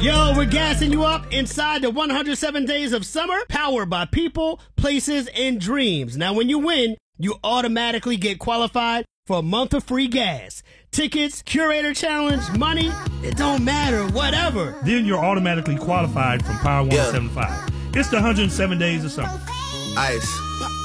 Yo, we're gassing you up inside the 107 Days of Summer, powered by people, places, and dreams. Now, when you win, you automatically get qualified for a month of free gas. Tickets, curator challenge, money, it don't matter, whatever. Then you're automatically qualified from Power 107.5. It's the 107 Days of Summer. Ice.